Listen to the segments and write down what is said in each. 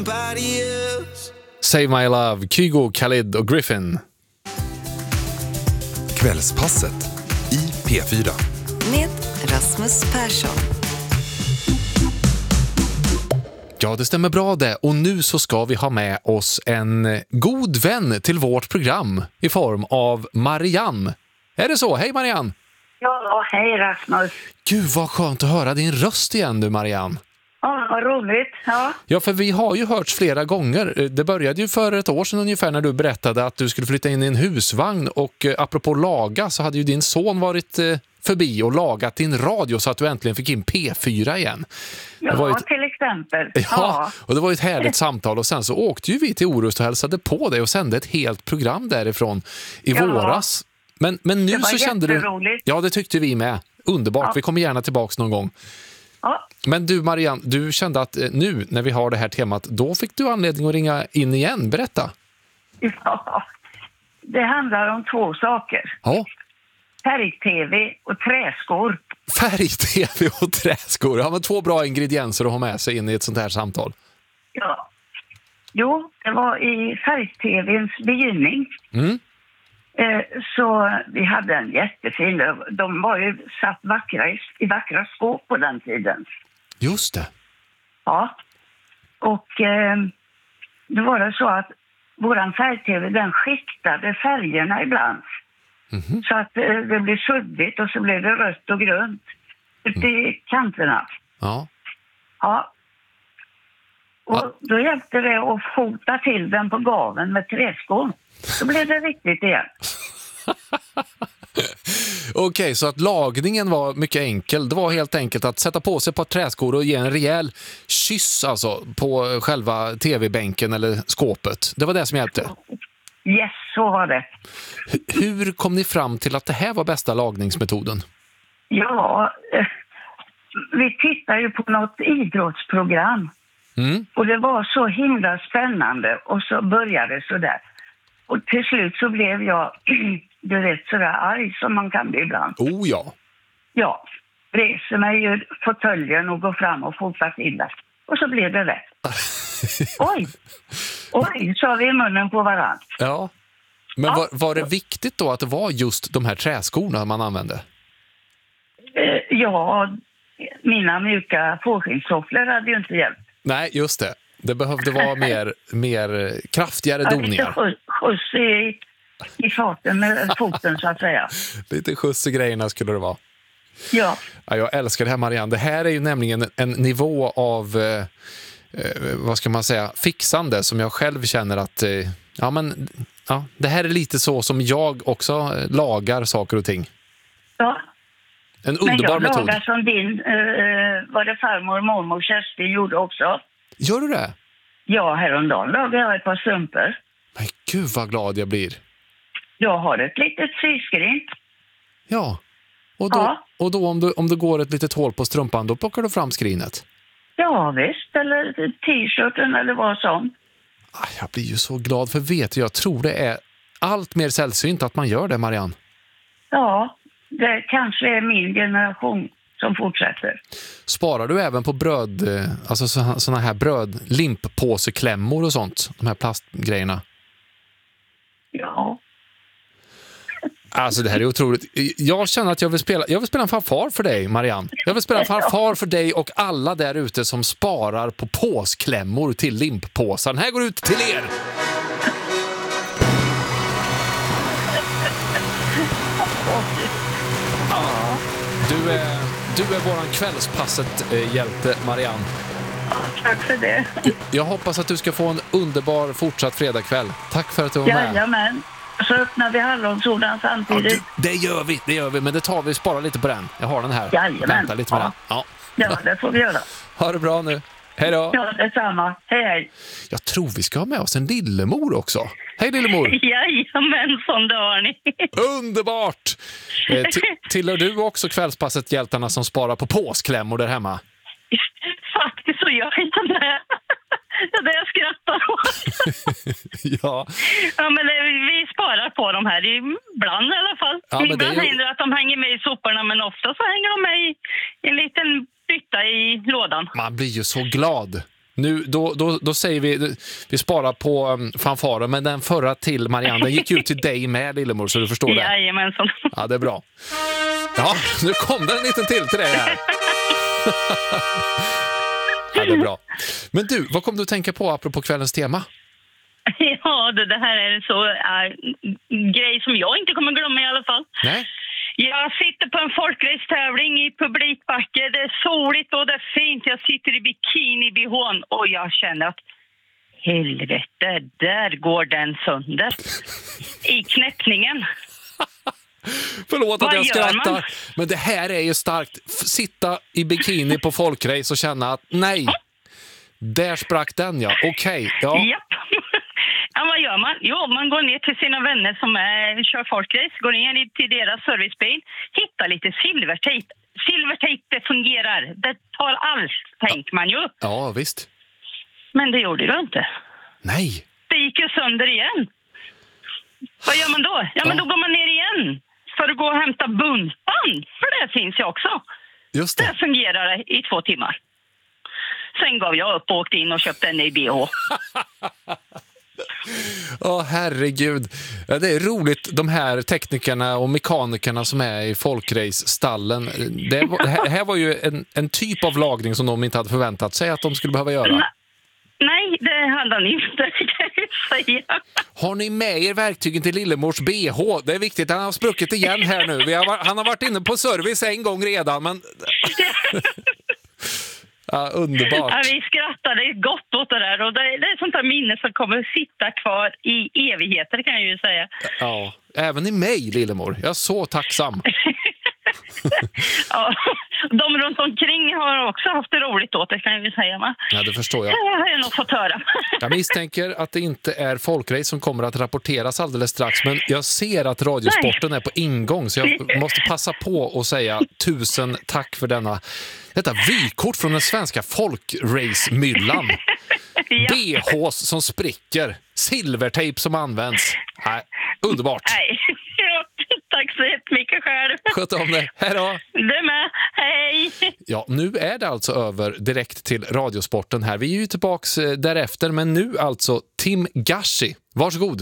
somebody else. Save My Love, Kygo, Khalid och Griffin. Kvällspasset i P4. Med Rasmus Persson. Ja, det stämmer bra det. Och nu så ska vi ha med oss en god vän till vårt program i form av Marianne. Är det så? Hej Marianne! Ja, hej Rasmus. Gud vad skönt att höra din röst igen du Marianne. Ja, vad roligt. Ja. Ja, för vi har ju hörts flera gånger. Det började ju för ett år sedan ungefär när du berättade att du skulle flytta in i en husvagn och apropå laga så hade ju din son varit förbi och lagat din radio så att du äntligen fick in P4 igen. Ja, till exempel. Ja, och det var ju ett härligt samtal och sen så åkte ju vi till Orust och hälsade på dig och sände ett helt program därifrån i våras. Men nu så kände du... Ja, det tyckte vi med. Underbart, vi kommer gärna tillbaks någon gång. Ja. Men du Marianne, du kände att nu när vi har det här temat, då fick du anledning att ringa in igen. Berätta. Ja, det handlar om två saker. Ja. Färg-tv och träskor. Färg-tv och träskor. Ja, men två bra ingredienser att ha med sig in i ett sånt här samtal. Ja. Jo, det var i färg-tvns begynnning. Mm. Så vi hade en jättefin... De var ju satt i vackra skåp på den tiden. Just det. Ja. Och då var det så att våran färg-tv, den skiktade färgerna ibland. Mm-hmm. Så att det blev suddigt och så blev det rött och grönt ute i kanterna. Ja. Ja. Och då hjälpte det att fota till den på gaven med träskor. Då blev det riktigt igen. Okej, så att lagningen var mycket enkel. Det var helt enkelt att sätta på sig på träskor och ge en rejäl kyss alltså på själva tv-bänken eller skåpet. Det var det som hjälpte. Yes, så var det. Hur kom ni fram till att det här var bästa lagningsmetoden? Ja, vi tittade ju på något idrottsprogram. Mm. Och det var så himla spännande och så började det så där. Och till slut så blev jag, du vet, sådär arg som man kan bli ibland. Oh ja. Ja, reser mig ur fåtöljen och går fram och fotar till det. Och så blev det rätt. Oj, sa vi i munnen på varandra. Ja, men var det viktigt då att det var just de här träskorna man använde? Ja, mina mjuka fårskinnssofflor hade ju inte hjälpt. Nej, just det. Det behövde vara mer kraftigare doningar. Lite skjuts i farten med foten så att säga. Lite skjuts i grejerna skulle det vara. Ja. Ja, jag älskar det här Marianne. Det här är ju nämligen en nivå av, vad ska man säga, fixande som jag själv känner att, det här är lite så som jag också lagar saker och ting. Ja. En underbar metod. Men jag lagar som din, var det farmor och mormor Kersti gjorde också. Gör du det? Ja, häromdagen lagade jag ett par strumpor. Men gud vad glad jag blir. Jag har ett litet syskrin. Ja. Och då om det går ett litet hål på strumpan, då plockar du fram skrinet? Ja visst, eller t-shirten eller vad som. Jag blir ju så glad för jag tror det är allt mer sällsynt att man gör det, Marianne. Ja, det kanske är min generation som fortsätter. Sparar du även på bröd, alltså såna här limppåseklämmor och sånt, de här plastgrejerna? Ja. Alltså det här är otroligt. Jag känner att jag vill spela en fanfar för dig, Marianne. Jag vill spela en fanfar för dig och alla där ute som sparar på påsklämmor till limppåsar. Den här går ut till er! Du är våran kvällspasset-hjälte, Marianne. Tack för det. Jag hoppas att du ska få en underbar fortsatt fredagkväll. Tack för att du var med. Jajamän. Så öppnar vi hallonsodan samtidigt. Ja, det gör vi. Men det tar vi, spara lite på den. Jag har den här. Jajamän. Vänta lite med den. Ja, det får vi göra. Ha det bra nu. Hej då. Ja, detsamma. Hej. Jag tror vi ska ha med oss en lillemor också. Hej lillemor. Jajamensan, det har ni. Underbart. Tillhör du också kvällspasset hjältarna som sparar på påsklämmor där hemma? Faktiskt så gör jag inte det. Det är det jag skrattar åt. Ja, men vi sparar på dem här ibland i alla fall. Ja, ibland händer det att de hänger med i soporna, men ofta så hänger de med i en liten bytta i lådan. Man blir ju så glad. Nu, då säger vi sparar på fanfaren, men den förra till Marianne, den gick ut till dig med, Lillemor, så du förstår det. Jajamensan. Ja, det är bra. Ja, nu kom den en liten till dig här. Ja, det är bra. Men du, vad kom du att tänka på apropå kvällens tema? Ja, det här är en så grej som jag inte kommer glömma i alla fall. Nej. Jag sitter på en folkracetävling i publikbacke. Det är soligt och det är fint. Jag sitter i bikini-bihån och jag känner att helvete, där går den sönder. I knäppningen. Förlåt att Vad jag gör skrattar, man? men det här är ju starkt. Sitta i bikini på folkrace och känna att nej, där sprack den, ja. Okej, ja. Japp. Ja, vad gör man? Jo, man går ner till sina vänner som kör folkrace, går ner till deras servicebil, hittar lite silvertejp. Silvertejp, det fungerar. Det tar allt, tänker man ju. Ja, visst. Men det gjorde det inte. Nej. Det gick ju sönder igen. Vad gör man då? Ja, men då går man ner igen för att gå och hämta buntan. För det finns ju också. Just det. Det fungerade i 2 timmar. Sen gav jag upp och åkte in och köpte en ny BH. Herregud. Ja, det är roligt, de här teknikerna och mekanikerna som är i folkrace-stallen. Det här var ju en typ av lagning som de inte hade förväntat sig att de skulle behöva göra. Nej, det hade han inte, kan jag säga. Har ni med er verktygen till Lillemors BH? Det är viktigt, han har spruckit igen här nu. Han har varit inne på service en gång redan, men... Ja, underbart. Ja, vi skrattade gott åt det där och det är sånt där minne som kommer att sitta kvar i evigheter, kan jag ju säga. Ja, även i mig, Lillemor. Jag är så tacksam. Ja, de runt omkring har också haft det roligt åt det, kan jag ju säga. Va? Ja, det förstår jag. Det har jag nog fått höra. Jag misstänker att det inte är folkrace som kommer att rapporteras alldeles strax, men jag ser att Radiosporten är på ingång, så jag måste passa på att säga 1000 tack för detta vykort från den svenska folkrace-myllan. Ja. BHs som spricker, silvertejp som används. Nej, underbart. Nej. Tack så jättemycket själv. Sköt om dig. Hej då. Du med. Hej. Ja, nu är det alltså över direkt till Radiosporten här. Vi är ju tillbaks därefter, men nu alltså Tim Gashi. Varsågod.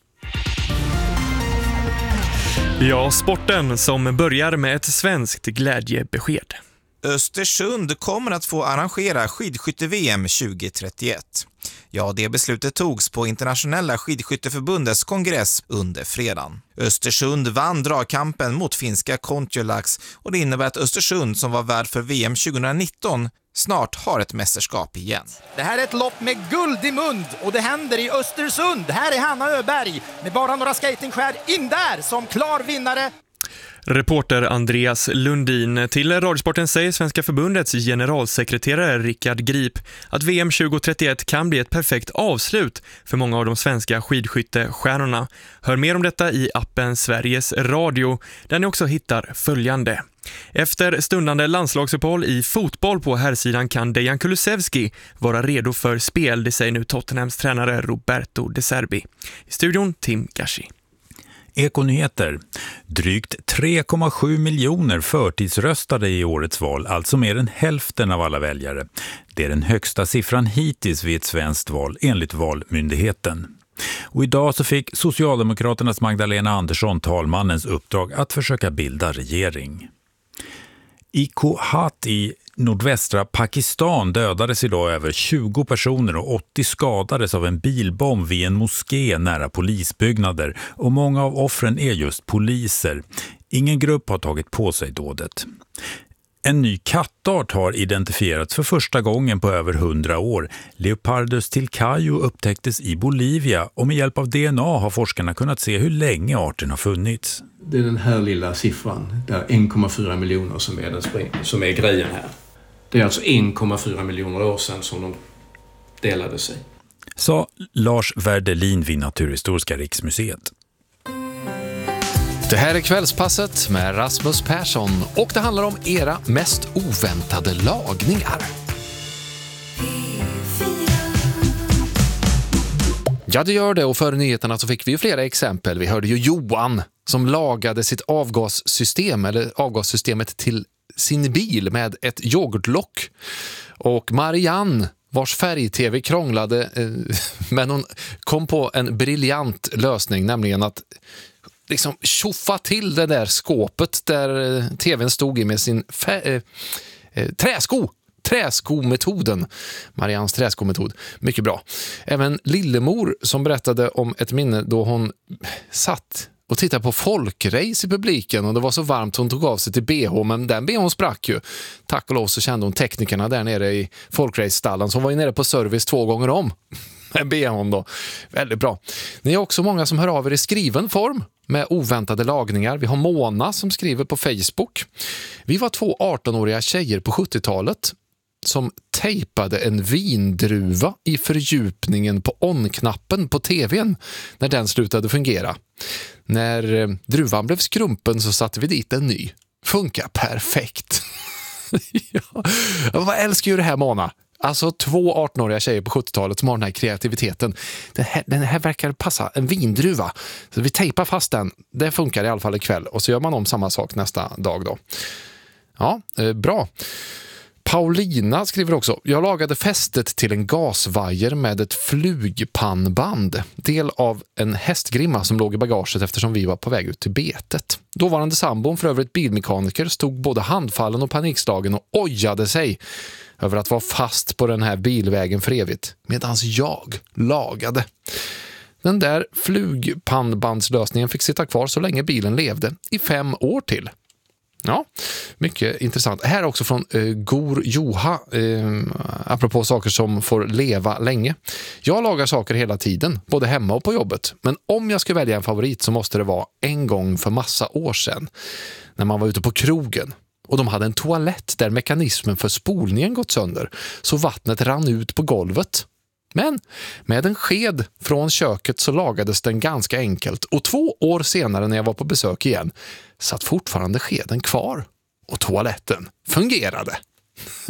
Ja, sporten som börjar med ett svenskt glädjebesked. Östersund kommer att få arrangera skidskytte-VM 2031. Ja, det beslutet togs på Internationella skidskytteförbundets kongress under fredagen. Östersund vann dragkampen mot finska Kontiolax och det innebär att Östersund, som var värd för VM 2019, snart har ett mästerskap igen. Det här är ett lopp med guld i mund och det händer i Östersund. Här är Hanna Öberg med bara några skatingskär in där som klar vinnare. Reporter Andreas Lundin. Till Radiosporten säger Svenska förbundets generalsekreterare Rickard Grip att VM 2031 kan bli ett perfekt avslut för många av de svenska skidskyttestjärnorna. Hör mer om detta i appen Sveriges Radio, där ni också hittar följande. Efter stundande landslagsuppehåll i fotboll på herrsidan kan Dejan Kulusevski vara redo för spel, det säger nu Tottenhams tränare Roberto De Zerbi. I studion Tim Gashi. Ekonyheter. Drygt 3,7 miljoner förtidsröstade i årets val, alltså mer än hälften av alla väljare. Det är den högsta siffran hittills vid ett svenskt val, enligt Valmyndigheten. Och idag så fick Socialdemokraternas Magdalena Andersson talmannens uppdrag att försöka bilda regering. I Kohat i nordvästra Pakistan dödades idag över 20 personer och 80 skadades av en bilbomb vid en moské nära polisbyggnader, och många av offren är just poliser. Ingen grupp har tagit på sig dådet. En ny kattart har identifierats för första gången på över 100 år. Leopardus tilcayo upptäcktes i Bolivia och med hjälp av DNA har forskarna kunnat se hur länge arten har funnits. Det är den här lilla siffran, där 1,4 miljoner som är grejen här. Det är alltså 1,4 miljoner år sedan som de delade sig. Sa Lars Werdelin vid Naturhistoriska riksmuseet. Det här är Kvällspasset med Rasmus Persson och det handlar om era mest oväntade lagningar. Ja, det gör det, och före nyheterna så fick vi ju flera exempel. Vi hörde ju Johan som lagade sitt avgassystem, eller avgassystemet till sin bil med ett yoghurtlock. Och Marianne vars färg-tv krånglade, men hon kom på en briljant lösning, nämligen att liksom tjoffa till det där skåpet där tvn stod i med sin träskometoden. Marians träskometod. Mycket bra. Även Lillemor som berättade om ett minne då hon satt och tittade på folkrace i publiken och det var så varmt hon tog av sig till BH, men den BH sprack ju. Tack och lov så kände hon teknikerna där nere i folkrace-stallen som var ju nere på service 2 gånger om. Med BH då. Väldigt bra. Ni är också många som hör av er i skriven form med oväntade lagningar. Vi har Mona som skriver på Facebook. Vi var 2 18-åriga tjejer på 70-talet som tejpade en vindruva i fördjupningen på on-knappen på tvn när den slutade fungera. När druvan blev skrumpen så satte vi dit en ny. Funkar perfekt. Ja. Jag älskar ju det här, Mona. Alltså 2 18-åriga tjejer på 70-talet som har den här kreativiteten. Den här verkar passa, en vindruva. Så vi tejpar fast den. Det funkar i alla fall ikväll. Och så gör man om samma sak nästa dag då. Ja, bra. Paulina skriver också: jag lagade fästet till en gasvajer med ett flugpannband. Del av en hästgrimma som låg i bagaget eftersom vi var på väg ut till betet. Dåvarande sambon, för övrigt bilmekaniker, stod både handfallen och panikslagen och ojade sig över att vara fast på den här bilvägen för evigt, medans jag lagade. Den där flugpannbandslösningen fick sitta kvar så länge bilen levde, i 5 år till. Ja, mycket intressant. Här också från Gor Joha, apropå saker som får leva länge. Jag lagar saker hela tiden, både hemma och på jobbet. Men om jag ska välja en favorit så måste det vara en gång för massa år sedan. När man var ute på krogen. Och de hade en toalett där mekanismen för spolningen gått sönder. Så vattnet rann ut på golvet. Men med en sked från köket så lagades den ganska enkelt. Och 2 år senare när jag var på besök igen satt fortfarande skeden kvar. Och toaletten fungerade.